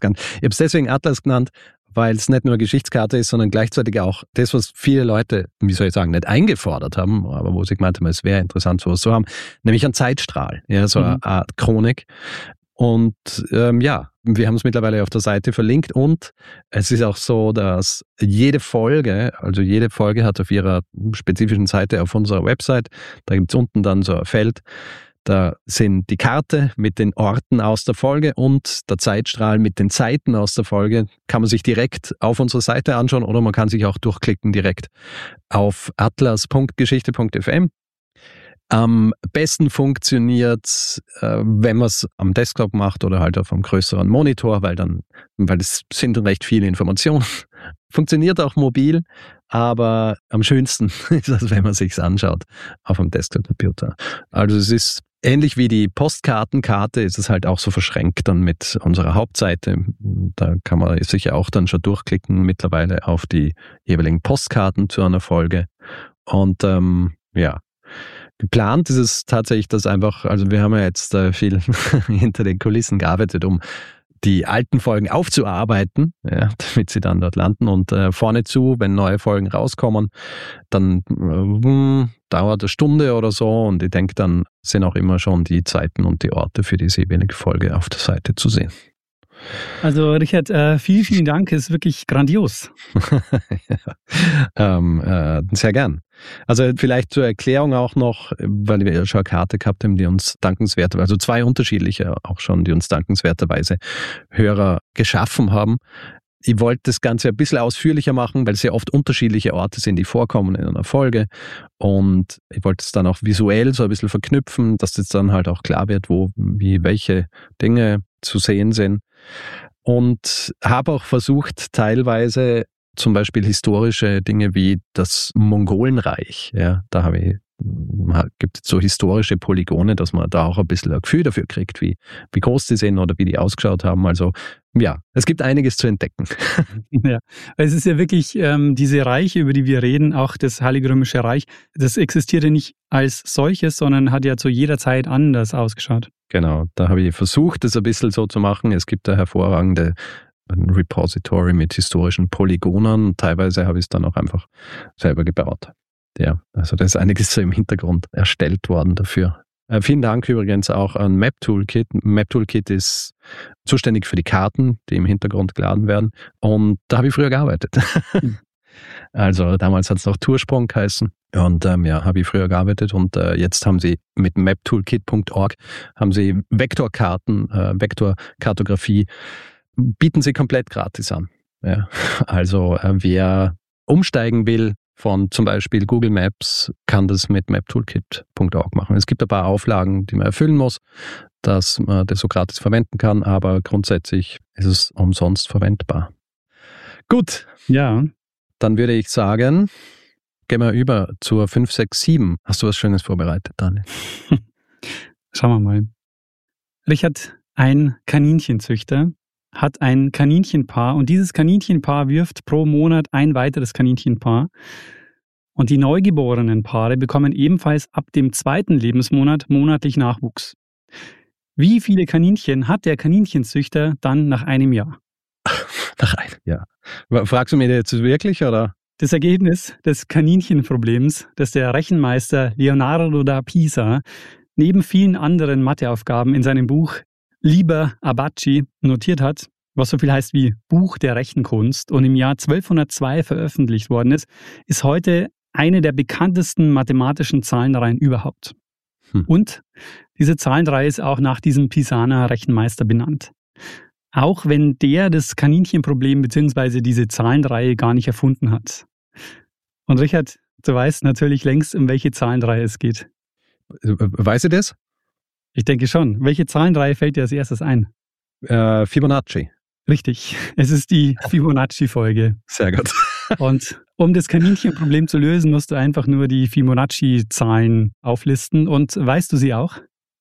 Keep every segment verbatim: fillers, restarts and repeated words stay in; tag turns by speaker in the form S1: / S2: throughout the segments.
S1: genannt. Ich habe es deswegen Atlas genannt, weil es nicht nur eine Geschichtskarte ist, sondern gleichzeitig auch das, was viele Leute, wie soll ich sagen, nicht eingefordert haben, aber wo sie gemeint haben, es wäre interessant, sowas zu haben, nämlich ein Zeitstrahl, ja, so mhm. eine Art Chronik. Und ähm, ja, wir haben es mittlerweile auf der Seite verlinkt und es ist auch so, dass jede Folge, also jede Folge hat auf ihrer spezifischen Seite auf unserer Website, da gibt es unten dann so ein Feld, da sind die Karte mit den Orten aus der Folge und der Zeitstrahl mit den Zeiten aus der Folge. Kann man sich direkt auf unserer Seite anschauen oder man kann sich auch durchklicken direkt auf atlas punkt geschichte punkt f m. Am besten funktioniert, äh, wenn man es am Desktop macht oder halt auf einem größeren Monitor, weil dann, weil es sind recht viele Informationen. Funktioniert auch mobil, aber am schönsten ist es, wenn man sich's anschaut auf einem Desktop-Computer. Also es ist ähnlich wie die Postkartenkarte, ist es halt auch so verschränkt dann mit unserer Hauptseite. Da kann man sicher auch dann schon durchklicken mittlerweile auf die jeweiligen Postkarten zu einer Folge. Und ähm, ja, geplant ist es tatsächlich, dass einfach, also wir haben ja jetzt äh, viel hinter den Kulissen gearbeitet, um die alten Folgen aufzuarbeiten, ja, damit sie dann dort landen und äh, vorne zu, wenn neue Folgen rauskommen, dann äh, dauert eine Stunde oder so und ich denke, dann sind auch immer schon die Zeiten und die Orte für diese jeweilige Folge auf der Seite zu sehen.
S2: Also Richard, äh, vielen, vielen Dank, ist wirklich grandios.
S1: ja, ähm, äh, sehr gern. Also vielleicht zur Erklärung auch noch, weil wir ja schon eine Karte gehabt haben, die uns dankenswert, also zwei unterschiedliche auch schon, die uns dankenswerterweise Hörer geschaffen haben. Ich wollte das Ganze ein bisschen ausführlicher machen, weil es ja oft unterschiedliche Orte sind, die vorkommen in einer Folge. Und ich wollte es dann auch visuell so ein bisschen verknüpfen, dass das dann halt auch klar wird, wo, wie, welche Dinge zu sehen sind. Und habe auch versucht, teilweise zum Beispiel historische Dinge wie das Mongolenreich, ja, da habe ich, gibt es so historische Polygone, dass man da auch ein bisschen ein Gefühl dafür kriegt, wie, wie groß die sind oder wie die ausgeschaut haben. Also ja, es gibt einiges zu entdecken.
S2: Ja, es ist ja wirklich ähm, diese Reiche, über die wir reden, auch das Heilige Römische Reich, das existierte nicht als solches, sondern hat ja zu jeder Zeit anders ausgeschaut.
S1: Genau, da habe ich versucht, das ein bisschen so zu machen. Es gibt da hervorragende ein Repository mit historischen Polygonen. Teilweise habe ich es dann auch einfach selber gebaut. Ja, also da ist einiges so im Hintergrund erstellt worden dafür. Äh, vielen Dank übrigens auch an Map Toolkit. Map Toolkit ist zuständig für die Karten, die im Hintergrund geladen werden. Und da habe ich früher gearbeitet. Also damals hat es noch Toursprung geheißen. Und ähm, ja, habe ich früher gearbeitet. Und äh, jetzt haben sie mit map toolkit punkt org haben sie Vektorkarten, äh, Vektorkartografie bieten sie komplett gratis an. Ja, also äh, wer umsteigen will von zum Beispiel Google Maps, kann das mit map toolkit punkt org machen. Es gibt ein paar Auflagen, die man erfüllen muss, dass man das so gratis verwenden kann, aber grundsätzlich ist es umsonst verwendbar. Gut.
S2: Ja.
S1: Dann würde ich sagen, gehen wir über zur fünf sechs sieben. Hast du was Schönes vorbereitet, Daniel?
S2: Schauen wir mal. Richard, ein Kaninchenzüchter, hat ein Kaninchenpaar und dieses Kaninchenpaar wirft pro Monat ein weiteres Kaninchenpaar. Und die neugeborenen Paare bekommen ebenfalls ab dem zweiten Lebensmonat monatlich Nachwuchs. Wie viele Kaninchen hat der Kaninchenzüchter dann nach einem Jahr?
S1: Nach einem Jahr. Fragst du mich jetzt wirklich, oder?
S2: Das Ergebnis des Kaninchenproblems, das der Rechenmeister Leonardo da Pisa neben vielen anderen Matheaufgaben in seinem Buch Liber Abaci notiert hat, was so viel heißt wie Buch der Rechenkunst und im Jahr zwölfhundertzwei veröffentlicht worden ist, ist heute eine der bekanntesten mathematischen Zahlenreihen überhaupt. Hm. Und diese Zahlenreihe ist auch nach diesem Pisaner Rechenmeister benannt. Auch wenn der das Kaninchenproblem bzw. diese Zahlenreihe gar nicht erfunden hat. Und Richard, du weißt natürlich längst, um welche Zahlenreihe es geht.
S1: Weißt du das?
S2: Ich denke schon. Welche Zahlenreihe fällt dir als erstes ein?
S1: Äh, Fibonacci.
S2: Richtig. Es ist die Fibonacci-Folge.
S1: Sehr gut.
S2: Und um das Kaninchenproblem zu lösen, musst du einfach nur die Fibonacci-Zahlen auflisten. Und weißt du sie auch?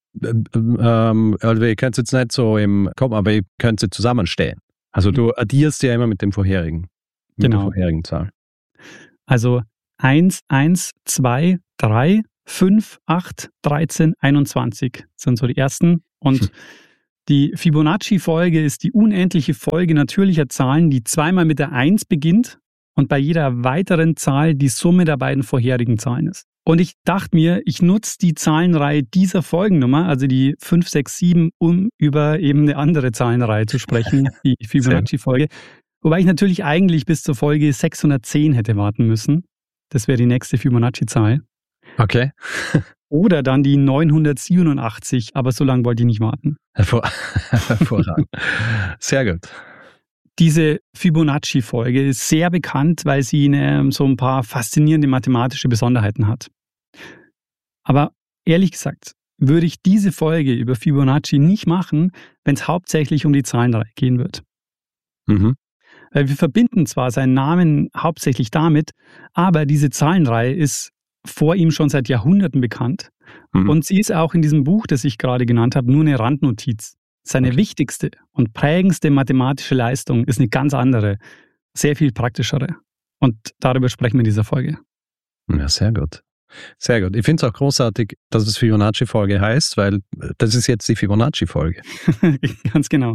S1: Ähm, also ihr könnt es jetzt nicht so im Kopf, aber ihr könnt sie zusammenstellen. Also du addierst ja immer mit dem vorherigen, mit
S2: genau.
S1: der vorherigen Zahl.
S2: Also eins, eins, zwei, drei, fünf, acht, dreizehn, einundzwanzig sind so die ersten. Und hm. Die Fibonacci-Folge ist die unendliche Folge natürlicher Zahlen, die zweimal mit der eins beginnt und bei jeder weiteren Zahl die Summe der beiden vorherigen Zahlen ist. Und ich dachte mir, ich nutze die Zahlenreihe dieser Folgennummer, also die fünf, sechs, sieben, um über eben eine andere Zahlenreihe zu sprechen, die Fibonacci-Folge. Wobei ich natürlich eigentlich bis zur Folge sechshundertzehn hätte warten müssen. Das wäre die nächste Fibonacci-Zahl.
S1: Okay.
S2: Oder dann die neunhundertsiebenundachtzig, aber so lange wollte ich nicht warten.
S1: Hervor- Hervorragend. Sehr gut.
S2: Diese Fibonacci-Folge ist sehr bekannt, weil sie eine, so ein paar faszinierende mathematische Besonderheiten hat. Aber ehrlich gesagt, würde ich diese Folge über Fibonacci nicht machen, wenn es hauptsächlich um die Zahlenreihe gehen wird.
S1: Mhm.
S2: Weil wir verbinden zwar seinen Namen hauptsächlich damit, aber diese Zahlenreihe ist vor ihm schon seit Jahrhunderten bekannt.
S1: Mhm.
S2: Und sie ist auch in diesem Buch, das ich gerade genannt habe, nur eine Randnotiz. Seine
S1: Okay.
S2: wichtigste und prägendste mathematische Leistung ist eine ganz andere, sehr viel praktischere. Und darüber sprechen wir in dieser Folge.
S1: Ja, sehr gut. Sehr gut. Ich finde es auch großartig, dass es Fibonacci-Folge heißt, weil das ist jetzt die Fibonacci-Folge.
S2: Ganz genau.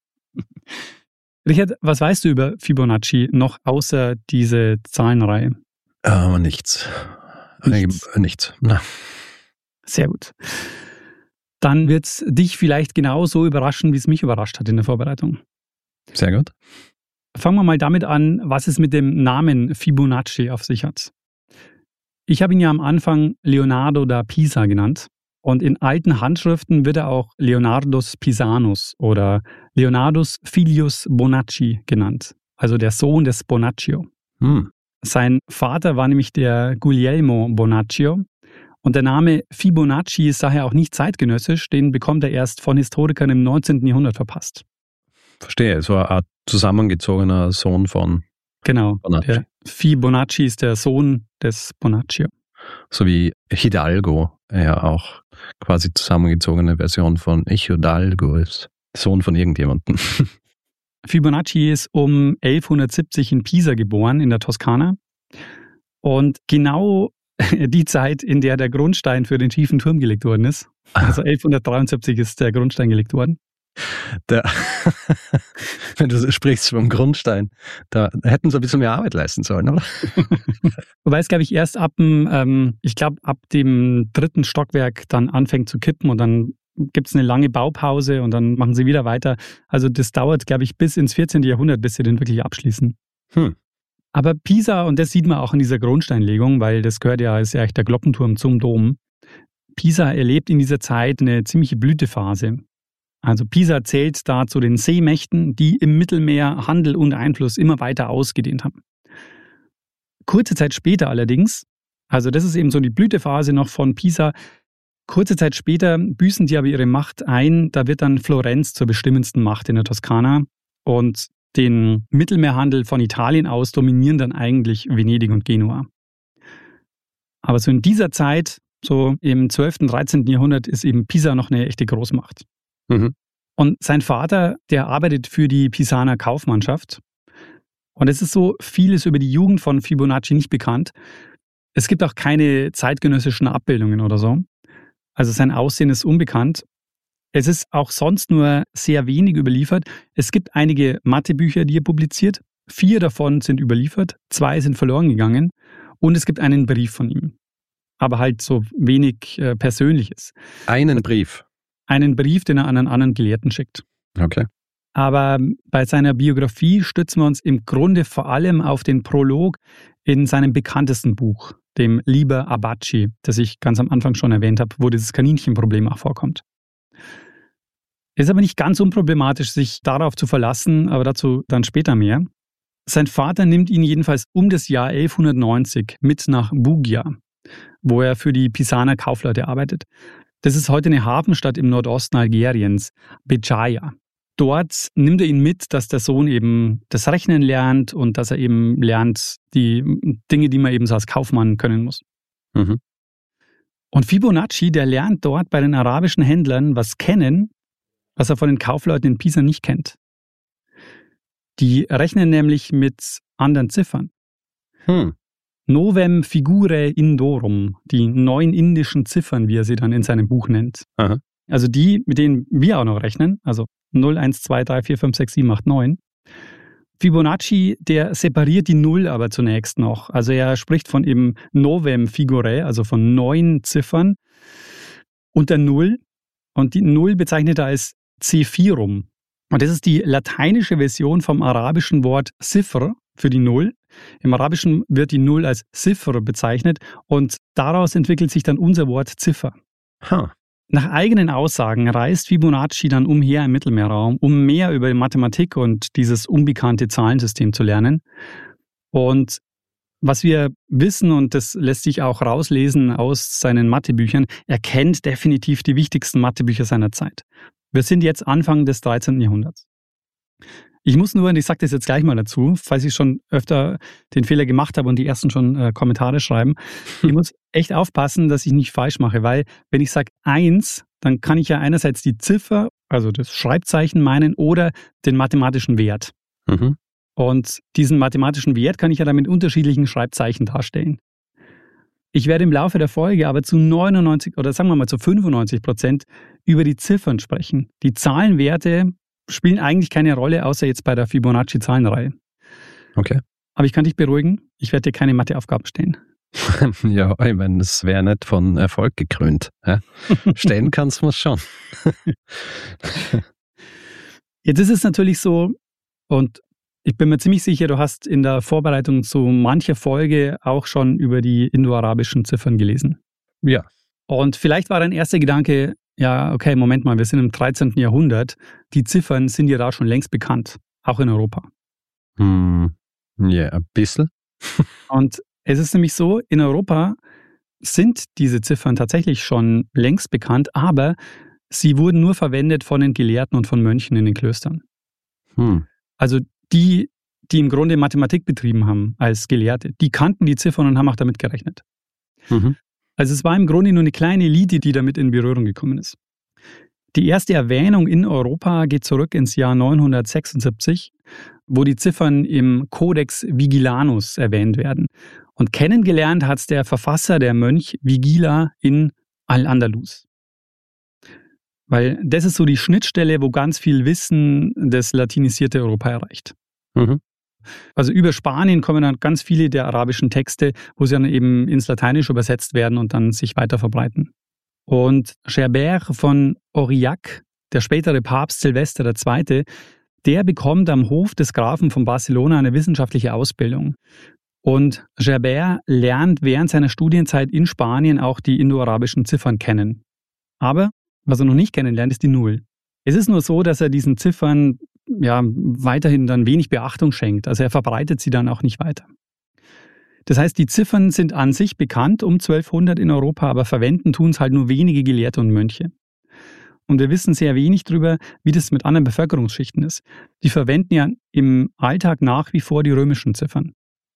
S2: Richard, was weißt du über Fibonacci noch außer diese Zahlenreihe?
S1: Aber nichts.
S2: Nichts.
S1: Äh, nichts. Na.
S2: Sehr gut. Dann wird es dich vielleicht genauso überraschen, wie es mich überrascht hat in der Vorbereitung.
S1: Sehr gut.
S2: Fangen wir mal damit an, was es mit dem Namen Fibonacci auf sich hat. Ich habe ihn ja am Anfang Leonardo da Pisa genannt. Und in alten Handschriften wird er auch Leonardus Pisanus oder Leonardus Filius Bonacci genannt, also der Sohn des Bonaccio.
S1: Hm.
S2: Sein Vater war nämlich der Guglielmo Bonaccio und der Name Fibonacci ist daher auch nicht zeitgenössisch, den bekommt er erst von Historikern im neunzehnten Jahrhundert verpasst.
S1: Verstehe, so eine Art zusammengezogener Sohn von
S2: Genau,
S1: Bonacci.
S2: der Fibonacci ist der Sohn des Bonaccio.
S1: So wie Hidalgo, ja auch quasi zusammengezogene Version von Hidalgo ist. Sohn von irgendjemandem.
S2: Fibonacci ist um elfhundertsiebzig in Pisa geboren, in der Toskana. Und genau die Zeit, in der der Grundstein für den schiefen Turm gelegt worden ist. Also elfhundertdreiundsiebzig ist der Grundstein gelegt worden.
S1: Der, wenn du sprichst vom Grundstein, da hätten sie ein bisschen mehr Arbeit leisten sollen, oder?
S2: Wobei es, glaube ich, erst ab dem, ähm, ich glaube, ab dem dritten Stockwerk dann anfängt zu kippen und dann gibt es eine lange Baupause und dann machen sie wieder weiter. Also das dauert, glaube ich, bis ins vierzehnten Jahrhundert, bis sie den wirklich abschließen.
S1: Hm.
S2: Aber Pisa, und das sieht man auch in dieser Grundsteinlegung, weil das gehört ja, ist ja echt der Glockenturm zum Dom. Pisa erlebt in dieser Zeit eine ziemliche Blütephase. Also Pisa zählt da zu den Seemächten, die im Mittelmeer Handel und Einfluss immer weiter ausgedehnt haben. Kurze Zeit später allerdings, also das ist eben so die Blütephase noch von Pisa, kurze Zeit später büßen die aber ihre Macht ein, da wird dann Florenz zur bestimmendsten Macht in der Toskana und den Mittelmeerhandel von Italien aus dominieren dann eigentlich Venedig und Genua. Aber so in dieser Zeit, so im zwölften, dreizehnten Jahrhundert, ist eben Pisa noch eine echte Großmacht.
S1: Mhm.
S2: Und sein Vater, der arbeitet für die Pisaner Kaufmannschaft. Und es ist so vieles über die Jugend von Fibonacci nicht bekannt. Es gibt auch keine zeitgenössischen Abbildungen oder so. Also sein Aussehen ist unbekannt. Es ist auch sonst nur sehr wenig überliefert. Es gibt einige Mathebücher, die er publiziert. Vier davon sind überliefert, zwei sind verloren gegangen. Und es gibt einen Brief von ihm. Aber halt so wenig äh, Persönliches.
S1: Einen Brief.
S2: Einen Brief, den er an einen anderen Gelehrten schickt.
S1: Okay.
S2: Aber bei seiner Biografie stützen wir uns im Grunde vor allem auf den Prolog in seinem bekanntesten Buch, dem Liber Abaci, das ich ganz am Anfang schon erwähnt habe, wo dieses Kaninchenproblem auch vorkommt. Es ist aber nicht ganz unproblematisch, sich darauf zu verlassen, aber dazu dann später mehr. Sein Vater nimmt ihn jedenfalls um das Jahr elfhundertneunzig mit nach Bugia, wo er für die Pisaner Kaufleute arbeitet. Das ist heute eine Hafenstadt im Nordosten Algeriens, Béjaïa. Dort nimmt er ihn mit, dass der Sohn eben das Rechnen lernt und dass er eben lernt, die Dinge, die man eben so als Kaufmann können muss.
S1: Mhm.
S2: Und Fibonacci, der lernt dort bei den arabischen Händlern was kennen, was er von den Kaufleuten in Pisa nicht kennt. Die rechnen nämlich mit anderen Ziffern.
S1: Hm.
S2: Novem figurae indorum, die neun indischen Ziffern, wie er sie dann in seinem Buch nennt.
S1: Aha.
S2: Also die, mit denen wir auch noch rechnen, also null, eins, zwei, drei, vier, fünf, sechs, sieben, acht, neun. Fibonacci, der separiert die Null aber zunächst noch. Also er spricht von eben Novem Figurae, also von neun Ziffern und der Null. Und die Null bezeichnet er als Zephyrum. Und das ist die lateinische Version vom arabischen Wort Zifr für die Null. Im Arabischen wird die Null als Zifr bezeichnet und daraus entwickelt sich dann unser Wort Ziffer.
S1: Huh.
S2: Nach eigenen Aussagen reist Fibonacci dann umher im Mittelmeerraum, um mehr über Mathematik und dieses unbekannte Zahlensystem zu lernen. Und was wir wissen, und das lässt sich auch rauslesen aus seinen Mathebüchern, er kennt definitiv die wichtigsten Mathebücher seiner Zeit. Wir sind jetzt Anfang des dreizehnten Jahrhunderts. Ich muss nur, und ich sage das jetzt gleich mal dazu, falls ich schon öfter den Fehler gemacht habe und die ersten schon äh, Kommentare schreiben, ich muss echt aufpassen, dass ich nicht falsch mache, weil wenn ich sage eins, dann kann ich ja einerseits die Ziffer, also das Schreibzeichen meinen oder den mathematischen Wert.
S1: Mhm.
S2: Und diesen mathematischen Wert kann ich ja dann mit unterschiedlichen Schreibzeichen darstellen. Ich werde im Laufe der Folge aber zu neunundneunzig oder sagen wir mal zu fünfundneunzig Prozent über die Ziffern sprechen. Die Zahlenwerte spielen eigentlich keine Rolle, außer jetzt bei der Fibonacci-Zahlenreihe.
S1: Okay.
S2: Aber ich kann dich beruhigen, ich werde dir keine Matheaufgaben stellen.
S1: Ja, ich meine, das wäre nicht von Erfolg gekrönt. Ja? Stellen kannst du es schon.
S2: Jetzt ist es natürlich so, und ich bin mir ziemlich sicher, du hast in der Vorbereitung zu mancher Folge auch schon über die indoarabischen Ziffern gelesen.
S1: Ja.
S2: Und vielleicht war dein erster Gedanke, ja, okay, Moment mal, wir sind im dreizehnten Jahrhundert. Die Ziffern sind ja da schon längst bekannt, auch in Europa.
S1: Hm, ja, ein bisschen.
S2: Und es ist nämlich so, in Europa sind diese Ziffern tatsächlich schon längst bekannt, aber sie wurden nur verwendet von den Gelehrten und von Mönchen in den Klöstern.
S1: Hm.
S2: Also die, die im Grunde Mathematik betrieben haben als Gelehrte, die kannten die Ziffern und haben auch damit gerechnet.
S1: Mhm.
S2: Also es war im Grunde nur eine kleine Elite, die damit in Berührung gekommen ist. Die erste Erwähnung in Europa geht zurück ins Jahr neunhundertsechsundsiebzig, wo die Ziffern im Codex Vigilanus erwähnt werden. Und kennengelernt hat es der Verfasser, der Mönch Vigila in Al-Andalus. Weil das ist so die Schnittstelle, wo ganz viel Wissen das latinisierte Europa erreicht.
S1: Mhm.
S2: Also über Spanien kommen dann ganz viele der arabischen Texte, wo sie dann eben ins Lateinische übersetzt werden und dann sich weiter verbreiten. Und Gerbert von Aurillac, der spätere Papst Silvester der Zweite., der bekommt am Hof des Grafen von Barcelona eine wissenschaftliche Ausbildung. Und Gerbert lernt während seiner Studienzeit in Spanien auch die indoarabischen Ziffern kennen. Aber was er noch nicht kennenlernt, ist die Null. Es ist nur so, dass er diesen Ziffern ja weiterhin dann wenig Beachtung schenkt. Also er verbreitet sie dann auch nicht weiter. Das heißt, die Ziffern sind an sich bekannt um zwölfhundert in Europa, aber verwenden tun es halt nur wenige Gelehrte und Mönche. Und wir wissen sehr wenig darüber, wie das mit anderen Bevölkerungsschichten ist. Die verwenden ja im Alltag nach wie vor die römischen Ziffern.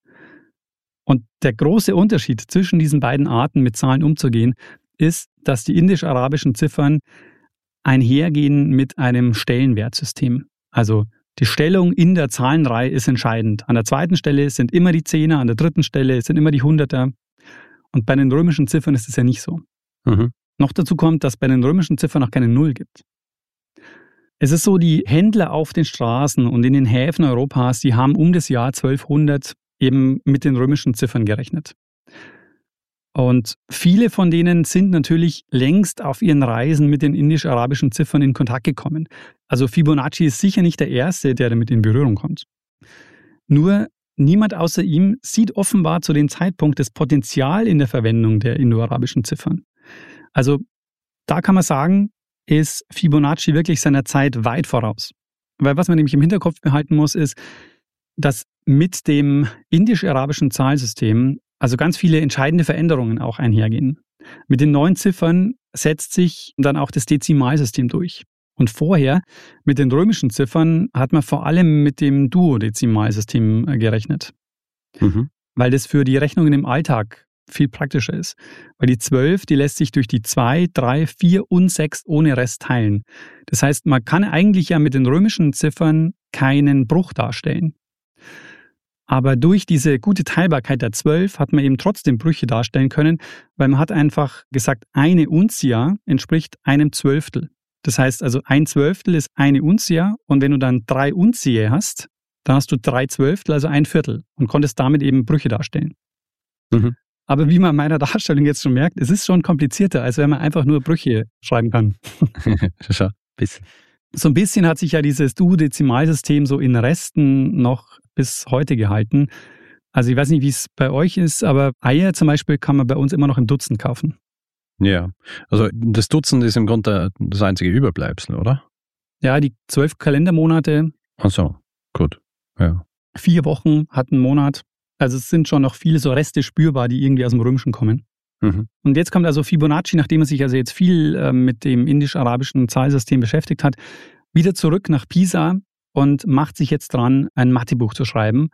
S2: Und der große Unterschied zwischen diesen beiden Arten, mit Zahlen umzugehen, ist, dass die indisch-arabischen Ziffern einhergehen mit einem Stellenwertsystem. Also die Stellung in der Zahlenreihe ist entscheidend. An der zweiten Stelle sind immer die Zehner, an der dritten Stelle sind immer die Hunderter. Und bei den römischen Ziffern ist es ja nicht so.
S1: Mhm.
S2: Noch dazu kommt, dass bei den römischen Ziffern auch keine Null gibt. Es ist so, die Händler auf den Straßen und in den Häfen Europas, die haben um das Jahr zwölfhundert eben mit den römischen Ziffern gerechnet. Und viele von denen sind natürlich längst auf ihren Reisen mit den indisch-arabischen Ziffern in Kontakt gekommen. Also Fibonacci ist sicher nicht der Erste, der damit in Berührung kommt. Nur niemand außer ihm sieht offenbar zu dem Zeitpunkt das Potenzial in der Verwendung der indoarabischen Ziffern. Also da kann man sagen, ist Fibonacci wirklich seiner Zeit weit voraus. Weil was man nämlich im Hinterkopf behalten muss, ist, dass mit dem indisch-arabischen Zahlsystem also ganz viele entscheidende Veränderungen auch einhergehen. Mit den neuen Ziffern setzt sich dann auch das Dezimalsystem durch. Und vorher, mit den römischen Ziffern, hat man vor allem mit dem Duodezimalsystem gerechnet.
S1: Mhm.
S2: Weil das für die Rechnungen im Alltag viel praktischer ist. Weil die zwölf, die lässt sich durch die zwei, drei, vier und sechs ohne Rest teilen. Das heißt, man kann eigentlich ja mit den römischen Ziffern keinen Bruch darstellen. Aber durch diese gute Teilbarkeit der zwölf hat man eben trotzdem Brüche darstellen können, weil man hat einfach gesagt, eine Untia entspricht einem Zwölftel. Das heißt also, ein Zwölftel ist eine Untia und wenn du dann drei Untiae hast, dann hast du drei Zwölftel, also ein Viertel und konntest damit eben Brüche darstellen.
S1: Mhm.
S2: Aber wie man in meiner Darstellung jetzt schon merkt, es ist schon komplizierter, als wenn man einfach nur Brüche schreiben kann.
S1: Schau, bisschen.
S2: So ein bisschen hat sich ja dieses Duodezimalsystem so in Resten noch bis heute gehalten. Also ich weiß nicht, wie es bei euch ist, aber Eier zum Beispiel kann man bei uns immer noch im Dutzend kaufen.
S1: Ja, also das Dutzend ist im Grunde das einzige Überbleibsel, oder?
S2: Ja, die zwölf Kalendermonate.
S1: Ach so, gut. Ja.
S2: Vier Wochen hat einen Monat. Also es sind schon noch viele so Reste spürbar, die irgendwie aus dem Römischen kommen.
S1: Mhm.
S2: Und jetzt kommt also Fibonacci, nachdem er sich also jetzt viel äh, mit dem indisch-arabischen Zahlsystem beschäftigt hat, wieder zurück nach Pisa und macht sich jetzt dran, ein Mathebuch zu schreiben.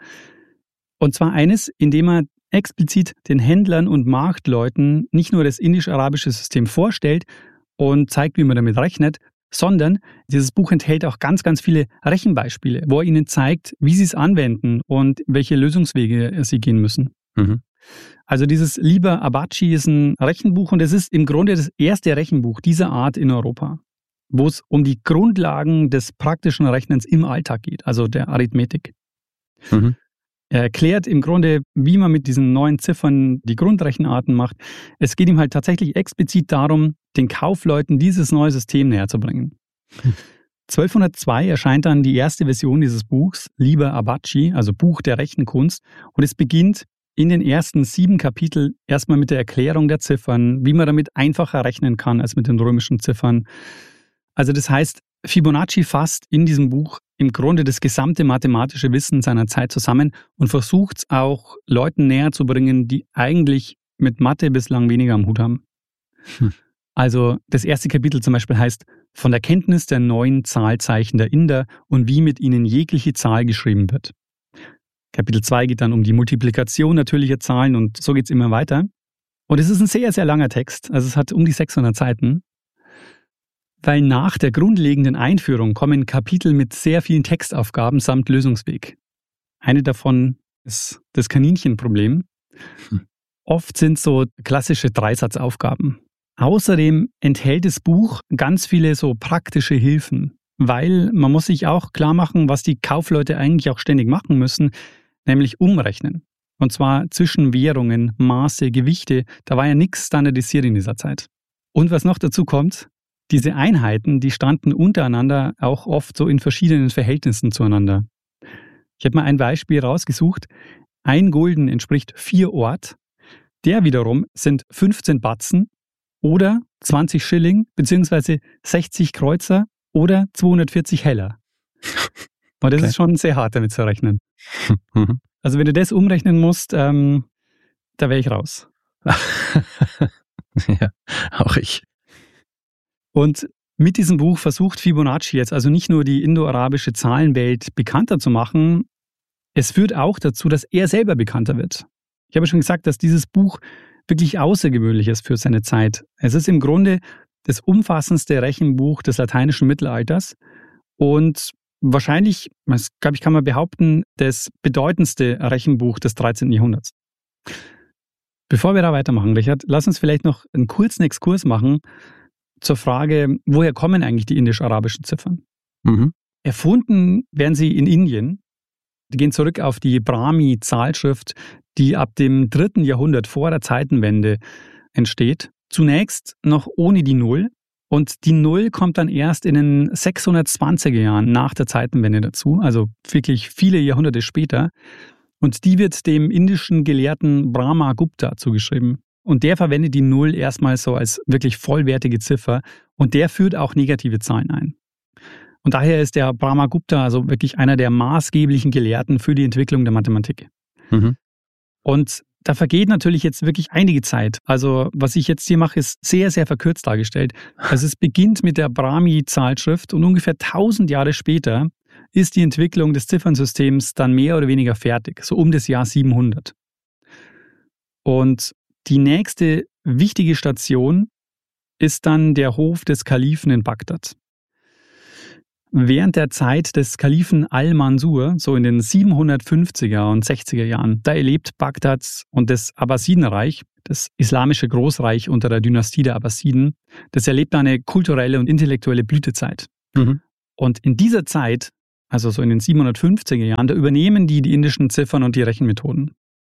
S2: Und zwar eines, in dem er explizit den Händlern und Marktleuten nicht nur das indisch-arabische System vorstellt und zeigt, wie man damit rechnet, sondern dieses Buch enthält auch ganz, ganz viele Rechenbeispiele, wo er ihnen zeigt, wie sie es anwenden und welche Lösungswege sie gehen müssen.
S1: Mhm.
S2: Also dieses Liber Abaci ist ein Rechenbuch und es ist im Grunde das erste Rechenbuch dieser Art in Europa, wo es um die Grundlagen des praktischen Rechnens im Alltag geht, also der Arithmetik.
S1: Mhm.
S2: Er erklärt im Grunde, wie man mit diesen neuen Ziffern die Grundrechenarten macht. Es geht ihm halt tatsächlich explizit darum, den Kaufleuten dieses neue System näher zu bringen.
S1: Hm.
S2: zwölfhundertzwei erscheint dann die erste Version dieses Buchs, Liber Abaci, also Buch der Rechenkunst. Und es beginnt in den ersten sieben Kapiteln erstmal mit der Erklärung der Ziffern, wie man damit einfacher rechnen kann als mit den römischen Ziffern. Also das heißt, Fibonacci fasst in diesem Buch im Grunde das gesamte mathematische Wissen seiner Zeit zusammen und versucht es auch Leuten näher zu bringen, die eigentlich mit Mathe bislang weniger am Hut haben.
S1: Hm.
S2: Also das erste Kapitel zum Beispiel heißt von der Kenntnis der neuen Zahlzeichen der Inder und wie mit ihnen jegliche Zahl geschrieben wird. Kapitel zwei geht dann um die Multiplikation natürlicher Zahlen und so geht es immer weiter. Und es ist ein sehr, sehr langer Text, also es hat um die sechshundert Seiten. Weil nach der grundlegenden Einführung kommen Kapitel mit sehr vielen Textaufgaben samt Lösungsweg. Eine davon ist das Kaninchenproblem.
S1: Hm.
S2: Oft sind so klassische Dreisatzaufgaben. Außerdem enthält das Buch ganz viele so praktische Hilfen, weil man muss sich auch klar machen, was die Kaufleute eigentlich auch ständig machen müssen, nämlich umrechnen. Und zwar zwischen Währungen, Maße, Gewichte. Da war ja nichts standardisiert in dieser Zeit. Und was noch dazu kommt, diese Einheiten, die standen untereinander auch oft so in verschiedenen Verhältnissen zueinander. Ich habe mal ein Beispiel rausgesucht. Ein Gulden entspricht vier Ort. Der wiederum sind fünfzehn Batzen oder zwanzig Schilling beziehungsweise sechzig Kreuzer oder zweihundertvierzig Heller. Und das
S1: Okay.
S2: ist schon sehr hart, damit zu rechnen.
S1: Mhm.
S2: Also wenn du das umrechnen musst, ähm, da wäre ich raus.
S1: Ja, auch ich.
S2: Und mit diesem Buch versucht Fibonacci jetzt also nicht nur die indoarabische Zahlenwelt bekannter zu machen, es führt auch dazu, dass er selber bekannter wird. Ich habe schon gesagt, dass dieses Buch wirklich außergewöhnlich ist für seine Zeit. Es ist im Grunde das umfassendste Rechenbuch des lateinischen Mittelalters und wahrscheinlich, das glaube ich, kann man behaupten, das bedeutendste Rechenbuch des dreizehnten Jahrhunderts. Bevor wir da weitermachen, Richard, lass uns vielleicht noch einen kurzen Exkurs machen zur Frage, woher kommen eigentlich die indisch-arabischen Ziffern?
S1: Mhm.
S2: Erfunden werden sie in Indien. Die gehen zurück auf die Brahmi-Zahlschrift, die ab dem dritten Jahrhundert vor der Zeitenwende entsteht. Zunächst noch ohne die Null. Und die Null kommt dann erst in den sechshundertzwanziger Jahren nach der Zeitenwende dazu, also wirklich viele Jahrhunderte später. Und die wird dem indischen Gelehrten Brahmagupta zugeschrieben. Und der verwendet die Null erstmal so als wirklich vollwertige Ziffer und der führt auch negative Zahlen ein. Und daher ist der Brahmagupta also wirklich einer der maßgeblichen Gelehrten für die Entwicklung der Mathematik.
S1: Mhm.
S2: Und da vergeht natürlich jetzt wirklich einige Zeit. Also was ich jetzt hier mache, ist sehr, sehr verkürzt dargestellt. Also es beginnt mit der Brahmi-Zahlschrift und ungefähr tausend Jahre später ist die Entwicklung des Ziffernsystems dann mehr oder weniger fertig, so um das Jahr siebenhundert. Und die nächste wichtige Station ist dann der Hof des Kalifen in Bagdad. während der Zeit des Kalifen Al-Mansur, so in den siebenhundertfünfziger und sechziger Jahren, da erlebt Bagdad und das Abbasidenreich, das islamische Großreich unter der Dynastie der Abbasiden, das erlebt eine kulturelle und intellektuelle Blütezeit. Mhm. Und in dieser Zeit, also so in den siebenhundertfünfziger Jahren, da übernehmen die die indischen Ziffern und die Rechenmethoden.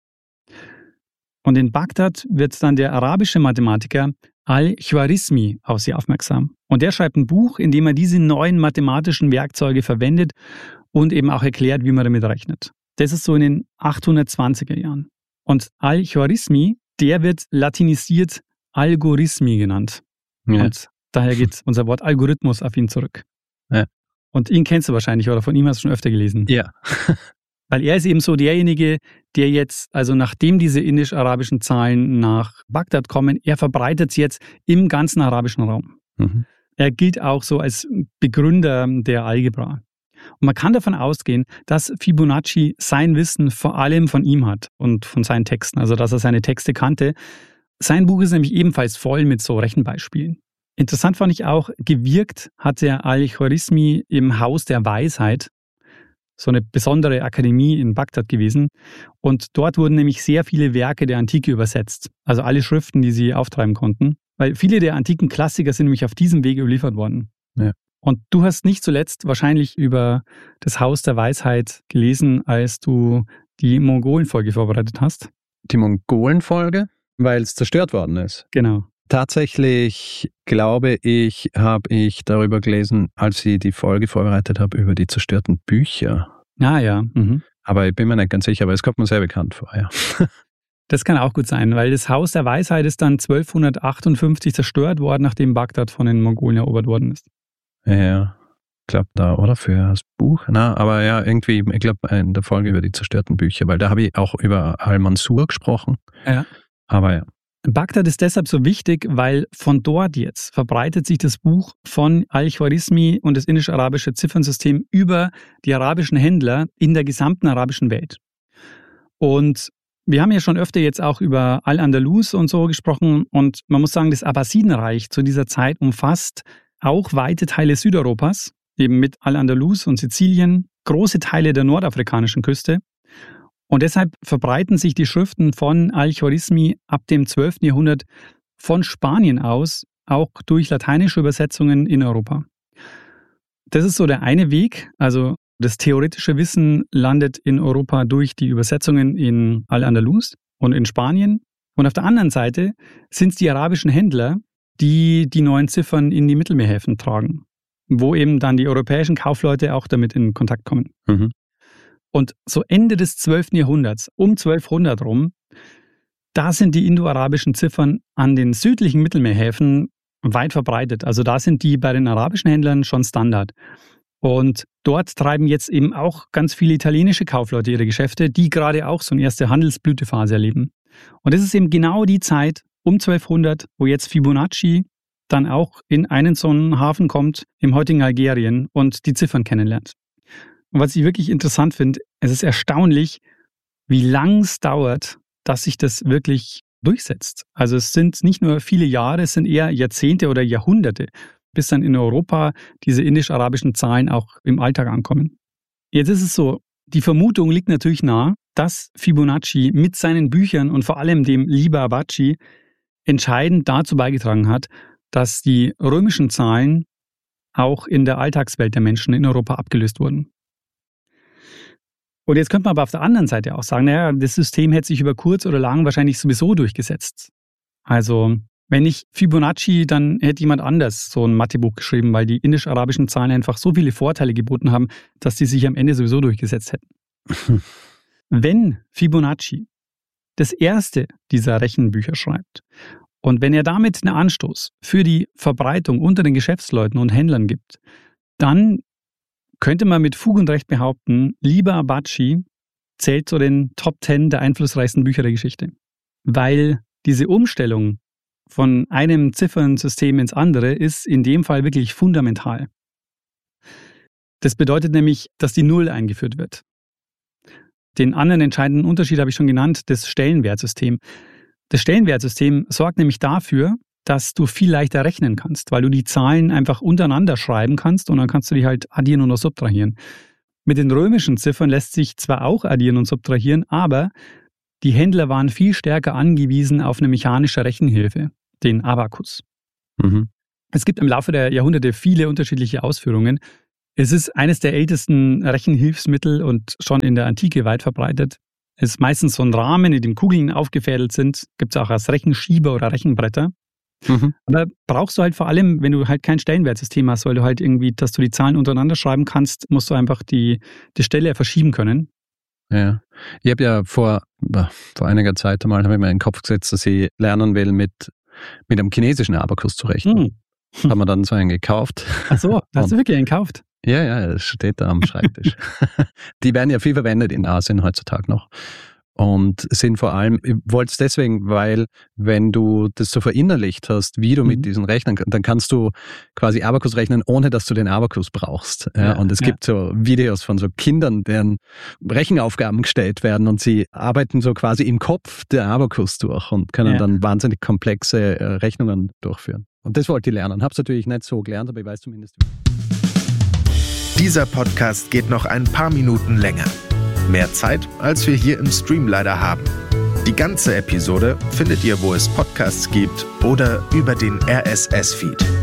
S2: Und in Bagdad wird dann der arabische Mathematiker Al-Khwarizmi auf sie aufmerksam. Und der schreibt ein Buch, in dem er diese neuen mathematischen Werkzeuge verwendet und eben auch erklärt, wie man damit rechnet. Das ist so in den achthundertzwanziger Jahren. Und Al-Khwarizmi, der wird latinisiert Algorithmi genannt. Ja. Und daher geht unser Wort Algorithmus auf ihn zurück. Ja. Und ihn kennst du wahrscheinlich, oder von ihm hast du schon öfter gelesen.
S1: Ja.
S2: Weil er ist eben so derjenige, der jetzt, also nachdem diese indisch-arabischen Zahlen nach Bagdad kommen, er verbreitet sie jetzt im ganzen arabischen Raum. Mhm. Er gilt auch so als Begründer der Algebra. Und man kann davon ausgehen, dass Fibonacci sein Wissen vor allem von ihm hat und von seinen Texten, also dass er seine Texte kannte. Sein Buch ist nämlich ebenfalls voll mit so Rechenbeispielen. Interessant fand ich auch, gewirkt hat der Al-Khwarizmi im Haus der Weisheit, so eine besondere Akademie in Bagdad gewesen. Und dort wurden nämlich sehr viele Werke der Antike übersetzt. Also alle Schriften, die sie auftreiben konnten. Weil viele der antiken Klassiker sind nämlich auf diesem Weg überliefert worden. Ja. Und du hast nicht zuletzt wahrscheinlich über das Haus der Weisheit gelesen, als du die Mongolen-Folge vorbereitet hast.
S1: Die Mongolen-Folge? Weil es zerstört worden ist.
S2: Genau.
S1: Tatsächlich glaube ich, habe ich darüber gelesen, als ich die Folge vorbereitet habe, über die zerstörten Bücher.
S2: Ah ja. Mhm.
S1: Aber ich bin mir nicht ganz sicher, aber es kommt mir sehr bekannt vor, ja.
S2: Das kann auch gut sein, weil das Haus der Weisheit ist dann zwölfhundertachtundfünfzig zerstört worden, nachdem Bagdad von den Mongolen erobert worden ist.
S1: Ja, ich glaube da, oder für das Buch? Na, aber ja, irgendwie, ich glaube in der Folge über die zerstörten Bücher, weil da habe ich auch über Al-Mansur gesprochen.
S2: Ja.
S1: Aber ja.
S2: Bagdad ist deshalb so wichtig, weil von dort jetzt verbreitet sich das Buch von Al-Khwarizmi und das indisch-arabische Ziffernsystem über die arabischen Händler in der gesamten arabischen Welt. Und wir haben ja schon öfter jetzt auch über Al-Andalus und so gesprochen und man muss sagen, das Abbasidenreich zu dieser Zeit umfasst auch weite Teile Südeuropas, eben mit Al-Andalus und Sizilien, große Teile der nordafrikanischen Küste. Und deshalb verbreiten sich die Schriften von Al-Khwarizmi ab dem zwölften Jahrhundert von Spanien aus, auch durch lateinische Übersetzungen in Europa. Das ist so der eine Weg, also das theoretische Wissen landet in Europa durch die Übersetzungen in Al-Andalus und in Spanien. Und auf der anderen Seite sind es die arabischen Händler, die die neuen Ziffern in die Mittelmeerhäfen tragen, wo eben dann die europäischen Kaufleute auch damit in Kontakt kommen. Mhm. Und so Ende des zwölften Jahrhunderts, um zwölfhundert rum, da sind die indoarabischen Ziffern an den südlichen Mittelmeerhäfen weit verbreitet. Also da sind die bei den arabischen Händlern schon Standard. Und dort treiben jetzt eben auch ganz viele italienische Kaufleute ihre Geschäfte, die gerade auch so eine erste Handelsblütephase erleben. Und das ist eben genau die Zeit um zwölfhundert, wo jetzt Fibonacci dann auch in einen so einen Hafen kommt, im heutigen Algerien, und die Ziffern kennenlernt. Und was ich wirklich interessant finde, es ist erstaunlich, wie lang es dauert, dass sich das wirklich durchsetzt. Also es sind nicht nur viele Jahre, es sind eher Jahrzehnte oder Jahrhunderte, bis dann in Europa diese indisch-arabischen Zahlen auch im Alltag ankommen. Jetzt ist es so, die Vermutung liegt natürlich nahe, dass Fibonacci mit seinen Büchern und vor allem dem Liber Abaci entscheidend dazu beigetragen hat, dass die römischen Zahlen auch in der Alltagswelt der Menschen in Europa abgelöst wurden. Und jetzt könnte man aber auf der anderen Seite auch sagen, naja, das System hätte sich über kurz oder lang wahrscheinlich sowieso durchgesetzt. Also wenn nicht Fibonacci, dann hätte jemand anders so ein Mathebuch geschrieben, weil die indisch-arabischen Zahlen einfach so viele Vorteile geboten haben, dass die sich am Ende sowieso durchgesetzt hätten. Wenn Fibonacci das erste dieser Rechenbücher schreibt und wenn er damit einen Anstoß für die Verbreitung unter den Geschäftsleuten und Händlern gibt, dann könnte man mit Fug und Recht behaupten, Liber Abaci zählt zu den Top zehn der einflussreichsten Bücher der Geschichte. Weil diese Umstellung von einem Ziffernsystem ins andere ist in dem Fall wirklich fundamental. Das bedeutet nämlich, dass die Null eingeführt wird. Den anderen entscheidenden Unterschied habe ich schon genannt, das Stellenwertsystem. Das Stellenwertsystem sorgt nämlich dafür, dass du viel leichter rechnen kannst, weil du die Zahlen einfach untereinander schreiben kannst und dann kannst du die halt addieren oder subtrahieren. Mit den römischen Ziffern lässt sich zwar auch addieren und subtrahieren, aber die Händler waren viel stärker angewiesen auf eine mechanische Rechenhilfe, den Abakus.
S1: Mhm.
S2: Es gibt im Laufe der Jahrhunderte viele unterschiedliche Ausführungen. Es ist eines der ältesten Rechenhilfsmittel und schon in der Antike weit verbreitet. Es ist meistens so ein Rahmen, in dem Kugeln aufgefädelt sind. Gibt es auch als Rechenschieber oder Rechenbretter.
S1: Mhm.
S2: Aber brauchst du halt vor allem, wenn du halt kein Stellenwertsystem hast, weil du halt irgendwie, dass du die Zahlen untereinander schreiben kannst, musst du einfach die, die Stelle verschieben können.
S1: Ja, ich habe ja vor, vor einiger Zeit einmal habe ich mir in den Kopf gesetzt, dass ich lernen will, mit, mit einem chinesischen Abakus zu rechnen. Hm. Haben wir dann so einen gekauft.
S2: Ach so, da hast du wirklich einen gekauft?
S1: Ja, ja, das steht da am Schreibtisch. Die werden ja viel verwendet in Asien heutzutage noch. Und sind vor allem, ich wollte es deswegen, weil wenn du das so verinnerlicht hast, wie du mhm. mit diesen Rechnern, dann kannst du quasi Abakus rechnen, ohne dass du den Abakus brauchst. Ja, ja, und es ja. gibt so Videos von so Kindern, deren Rechenaufgaben gestellt werden und sie arbeiten so quasi im Kopf der Abakus durch und können ja. dann wahnsinnig komplexe Rechnungen durchführen. Und das wollte ich lernen. Habe es natürlich nicht so gelernt, aber ich weiß zumindest.
S3: Dieser Podcast geht noch ein paar Minuten länger. Mehr Zeit, als wir hier im Stream leider haben. Die ganze Episode findet ihr, wo es Podcasts gibt oder über den R S S-Feed.